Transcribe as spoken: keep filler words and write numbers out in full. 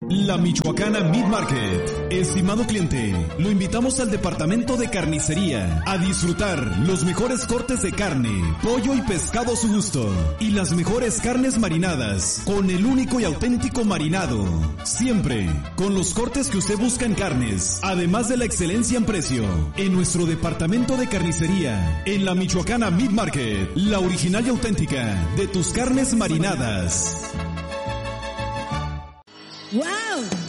La Michoacana Meat Market. Estimado cliente, lo invitamos al departamento de carnicería a disfrutar los mejores cortes de carne, pollo y pescado a su gusto y las mejores carnes marinadas con el único y auténtico marinado. Siempre con los cortes que usted busca en carnes, además de la excelencia en precio. En nuestro departamento de carnicería, en la Michoacana Meat Market, la original y auténtica de tus carnes marinadas. ¡Wow!